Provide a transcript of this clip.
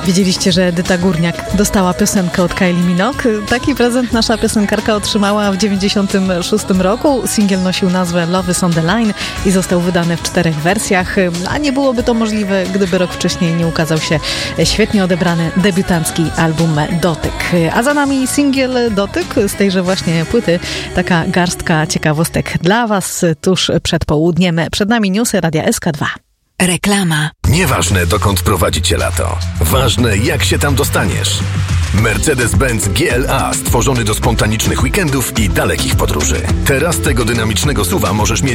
Wiedzieliście, że Edyta Górniak dostała piosenkę od Kylie Minogue? Taki prezent nasza piosenkarka otrzymała w 1996 roku. Singiel nosił nazwę Love is on the Line i został wydany w 4 wersjach, a nie byłoby to możliwe, gdyby rok wcześniej nie ukazał się świetnie odebrany debiutancki album Dotyk. A za nami singiel Dotyk z tejże właśnie płyty. Taka garstka ciekawostek dla Was tuż przed południem. Przed nami newsy Radia SK2. Reklama. Nieważne, dokąd prowadzi Cię lato. Ważne, jak się tam dostaniesz. Mercedes-Benz GLA stworzony do spontanicznych weekendów i dalekich podróży. Teraz tego dynamicznego SUV-a możesz mieć